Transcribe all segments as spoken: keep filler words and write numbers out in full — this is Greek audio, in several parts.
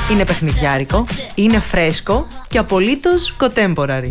Είναι παιχνιδιάρικο, είναι φρέσκο και απολύτως contemporary.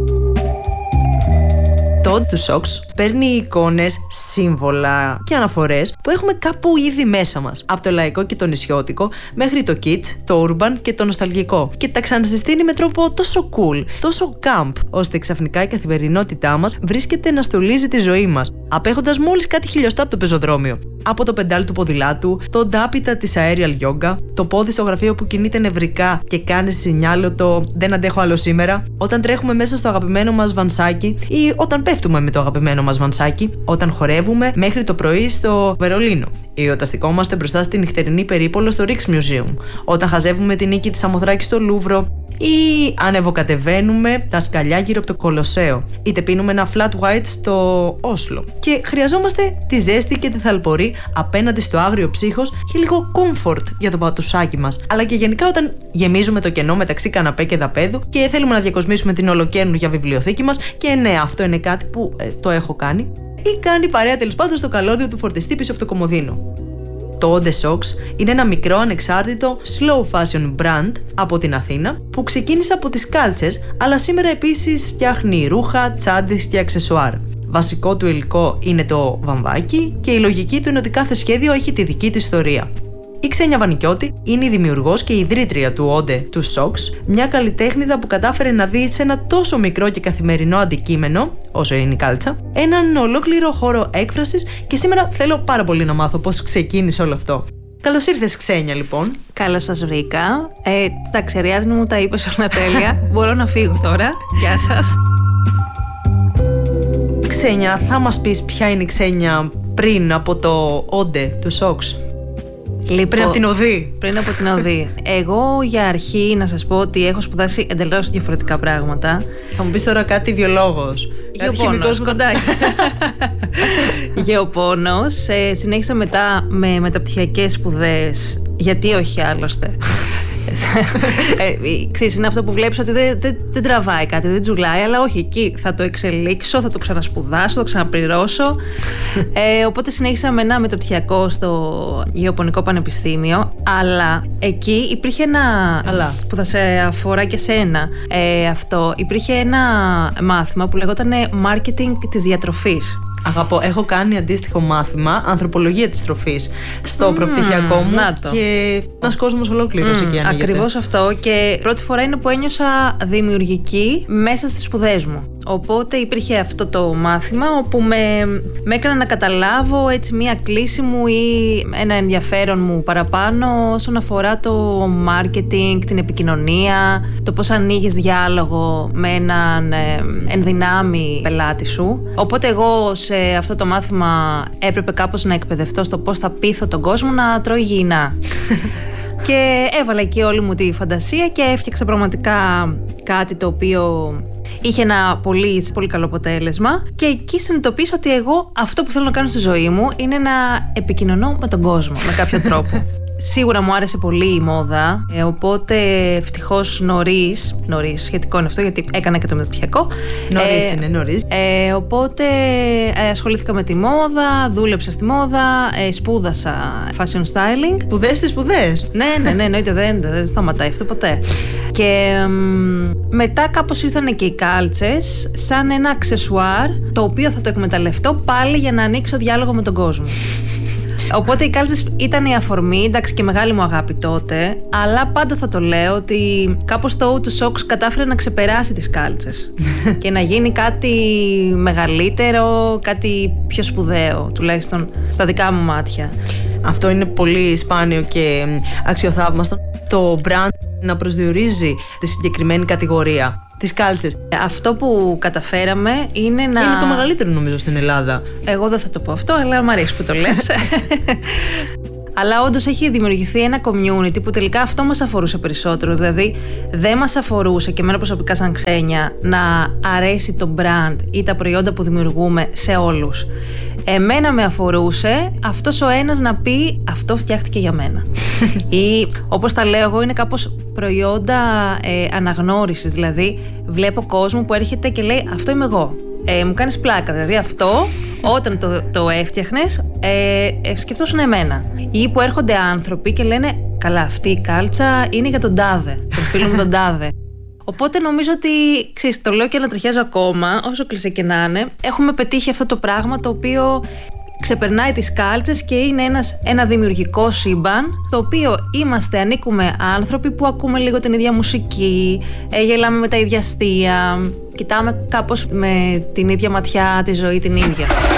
Το Ode to Socks παίρνει εικόνες, σύμβολα και αναφορές που έχουμε κάπου ήδη μέσα μας. Από το λαϊκό και το νησιώτικο μέχρι το kitsch, το urban και το νοσταλγικό. Και τα ξανασυστήνει με τρόπο τόσο cool, τόσο camp, ώστε ξαφνικά η καθημερινότητά μας βρίσκεται να στολίζει τη ζωή μας, απέχοντας μόλις κάτι χιλιοστά από το πεζοδρόμιο. Από το πεντάλι του ποδηλάτου, το ντάπιτα της aerial yoga, το πόδι στο γραφείο που κινείται νευρικά και κάνει σινιάλο το «δεν αντέχω άλλο σήμερα», όταν τρέχουμε μέσα στο αγαπημένο μας βανσάκι ή όταν πέφτουμε με το αγαπημένο μας βανσάκι, όταν χορεύουμε μέχρι το πρωί στο Βερολίνο ή όταν στικόμαστε μπροστά στη νυχτερινή περίπολο στο Rijksmuseum, όταν χαζεύουμε την νίκη της Σαμοθράκη στο Λούβρο ή ανεβοκατεβαίνουμε τα σκαλιά γύρω από το Κολοσσέο, είτε πίνουμε ένα flat white στο Όσλο. Και χρειαζόμαστε τη ζέστη και τη θαλπορή απέναντι στο άγριο ψύχος και λίγο comfort για το πατουσάκι μας. Αλλά και γενικά όταν γεμίζουμε το κενό μεταξύ καναπέ και δαπέδου και θέλουμε να διακοσμήσουμε την ολοκαίνουργια βιβλιοθήκη μας, και ναι, αυτό είναι κάτι που ε, το έχω κάνει, ή κάνει παρέα τέλος πάντων στο καλώδιο του φορτιστή πίσω από το κομοδίνο. Το Ode Socks είναι ένα μικρό ανεξάρτητο slow fashion brand από την Αθήνα που ξεκίνησε από τις κάλτσες, αλλά σήμερα επίσης φτιάχνει ρούχα, τσάντες και αξεσουάρ. Βασικό του υλικό είναι το βαμβάκι και η λογική του είναι ότι κάθε σχέδιο έχει τη δική του ιστορία. Η Ξένια Βανικιώτη είναι η δημιουργός και η ιδρύτρια του Ode to Socks, μια καλλιτέχνηδα που κατάφερε να δει σε ένα τόσο μικρό και καθημερινό αντικείμενο, όσο είναι η κάλτσα, έναν ολόκληρο χώρο έκφρασης, και σήμερα θέλω πάρα πολύ να μάθω πώς ξεκίνησε όλο αυτό. Καλώς ήρθες, Ξένια, λοιπόν. Καλώς σας βρήκα. Ε, τα ξεριάδια μου τα είπες όλα τέλεια. Μπορώ να φύγω τώρα. Γεια σας. Ξένια, θα μας πεις ποια είναι η Ξένια πριν από το Ode to Socks? Λοιπόν, πριν από την Οδή. Πριν από την Οδή. Εγώ για αρχή να σας πω ότι έχω σπουδάσει εντελώς διαφορετικά πράγματα. Θα μου πεις τώρα κάτι βιολόγος. Γεωπόνος, κοντά είσαι. Γεωπόνος. Ε, συνέχισα μετά με μεταπτυχιακές σπουδές. Γιατί όχι άλλωστε. ε, ξέρεις, είναι αυτό που βλέπεις ότι δεν, δεν, δεν τραβάει κάτι, δεν τζουλάει, αλλά όχι, εκεί θα το εξελίξω, θα το ξανασπουδάσω, θα το ξαναπληρώσω. ε, οπότε συνέχισα με ένα μεταπτυχιακό στο Γεωπονικό Πανεπιστήμιο, αλλά εκεί υπήρχε ένα, αλλά. που θα σε αφορά και σένα, ε, αυτό, υπήρχε ένα μάθημα που λεγόταν Marketing της Διατροφής. Αγαπώ, έχω κάνει αντίστοιχο μάθημα, ανθρωπολογία της τροφής, στο mm, προπτυχιακό μου, και ένας κόσμος ολόκληρος mm, εκεί ανοίγεται. Ακριβώς αυτό, και πρώτη φορά είναι που ένιωσα δημιουργική μέσα στις σπουδές μου. Οπότε υπήρχε αυτό το μάθημα όπου με, με έκανα να καταλάβω έτσι μία κλίση μου ή ένα ενδιαφέρον μου παραπάνω όσον αφορά το marketing, την επικοινωνία, το πώς ανοίγεις διάλογο με έναν ε, ενδυνάμει πελάτη σου. Οπότε εγώ σε αυτό το μάθημα έπρεπε κάπως να εκπαιδευτώ στο πώς θα πείθω τον κόσμο να τρώει υγιεινά. Και έβαλα εκεί όλη μου τη φαντασία και έφτιαξα πραγματικά κάτι το οποίο είχε ένα πολύ, πολύ καλό αποτέλεσμα, και εκεί συνειδητοποίησα ότι εγώ αυτό που θέλω να κάνω στη ζωή μου είναι να επικοινωνώ με τον κόσμο με κάποιο τρόπο. Σίγουρα μου άρεσε πολύ η μόδα, ε, οπότε ευτυχώς νωρίς, νωρίς, σχετικό είναι αυτό γιατί έκανα και το μεταπτυχιακό. Νωρίς ε, είναι, νωρίς. Ε, οπότε ε, ασχολήθηκα με τη μόδα, δούλεψα στη μόδα, ε, σπούδασα fashion styling. Σπουδές στις σπουδές. Ναι, ναι, ναι, εννοείται, δεν, δεν σταματάει αυτό ποτέ. Και ε, μετά κάπως ήρθαν και οι κάλτσες σαν ένα αξεσουάρ, το οποίο θα το εκμεταλλευτώ πάλι για να ανοίξω διάλογο με τον κόσμο. Οπότε οι κάλτσες ήταν η αφορμή, εντάξει, και μεγάλη μου αγάπη τότε, αλλά πάντα θα το λέω ότι κάπως το Ode to Socks κατάφερε να ξεπεράσει τις κάλτσες και να γίνει κάτι μεγαλύτερο, κάτι πιο σπουδαίο, τουλάχιστον στα δικά μου μάτια. Αυτό είναι πολύ σπάνιο και αξιοθαύμαστο, το brand να προσδιορίζει τη συγκεκριμένη κατηγορία. Τις κάλτσες. Αυτό που καταφέραμε είναι να... Είναι το μεγαλύτερο νομίζω στην Ελλάδα. Εγώ δεν θα το πω αυτό, αλλά μου αρέσει που το λες. Αλλά όντως έχει δημιουργηθεί ένα community που τελικά αυτό μας αφορούσε περισσότερο. Δηλαδή δεν μας αφορούσε, και εμένα προσωπικά σαν Ξένια, να αρέσει το brand ή τα προϊόντα που δημιουργούμε σε όλους. Εμένα με αφορούσε αυτός ο ένας να πει αυτό φτιάχτηκε για μένα. Ή όπως τα λέω εγώ, είναι κάπως προϊόντα ε, αναγνώρισης. Δηλαδή βλέπω κόσμο που έρχεται και λέει αυτό είμαι εγώ. Ε, μου κάνεις πλάκα, δηλαδή αυτό όταν το, το έφτιαχνες ε, ε, σκεφτόσουν εμένα. Ή που έρχονται άνθρωποι και λένε καλά, αυτή η κάλτσα είναι για τον τάδε, τον φίλο μου τον τάδε. Οπότε νομίζω ότι, ξέρεις, το λέω και να τριχιάζω ακόμα, όσο κλεισέ και να είναι, έχουμε πετύχει αυτό το πράγμα το οποίο ξεπερνάει τις κάλτσες και είναι ένας, ένα δημιουργικό σύμπαν, το οποίο είμαστε, ανήκουμε άνθρωποι που ακούμε λίγο την ίδια μουσική, γελάμε με τα ίδια αστεία, κοιτάμε κάπως με την ίδια ματιά τη ζωή την ίδια.